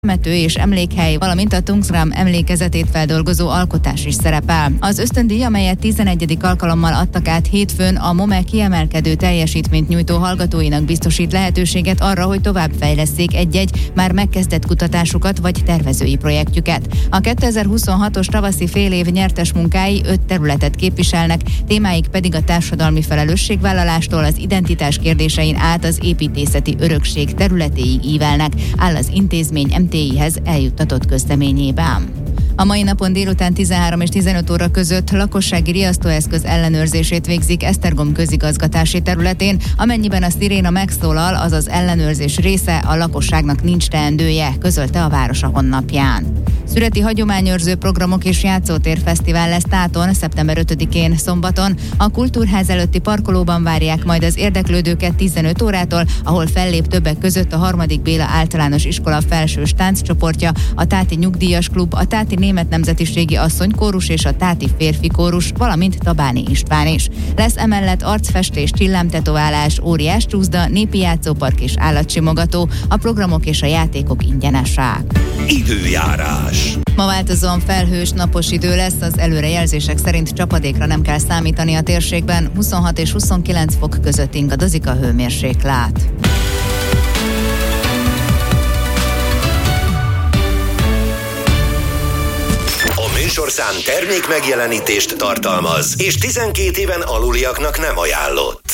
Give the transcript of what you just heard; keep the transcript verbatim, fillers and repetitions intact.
temető és emlékhely, valamint a Tungsram emlékezetét feldolgozó alkotás is szerepel. Az ösztöndíj, amelyet tizenegyedik alkalommal adtak át hétfőn, a MOME kiemelkedő teljesítményt nyújtó hallgatóinak biztosít lehetőséget arra, hogy továbbfejlesszék egy-egy már megkezdett kutatásukat vagy tervezői projektjüket. A kétezer-huszonhatos tavaszi félév nyertes munkái öt területet képviselnek, témáik pedig a társadalmi felelősségvállalástól az identitás kérdésein át az építészeti örökség területéig ívelnek, áll az intézmény em té i-hez eljuttatott közleményében. A mai napon délután tizenhárom és tizenöt óra között lakossági riasztóeszköz ellenőrzését végzik Esztergom közigazgatási területén, amennyiben a sziréna megszólal, az az ellenőrzés része, a lakosságnak nincs teendője, közölte a város a honlapján. Szüreti hagyományőrző programok és játszótér-fesztivál lesz Táton, szeptember ötödikén szombaton. A Kultúrház előtti parkolóban várják majd az érdeklődőket tizenöt órától, ahol fellép többek között a harmadik Béla általános iskola felsős tánccsoportja, a Táti Nyugdíjas Klub, a Táti Német Nemzetiségi Asszonykórus és a Táti Férfi Kórus, valamint Tabáni István is. Lesz emellett arcfestés, csillámtetoválás, óriás csúszda, népi játszópark és állatsimogató. A programok és a játékok ingyenesek. Időjárás. Ma változóan felhős, napos idő lesz, az előrejelzések szerint csapadékra nem kell számítani a térségben, huszonhat és huszonkilenc fok között ingadozik a hőmérséklet. A műsorszám termék megjelenítést tartalmaz, és tizenkét éven aluliaknak nem ajánlott.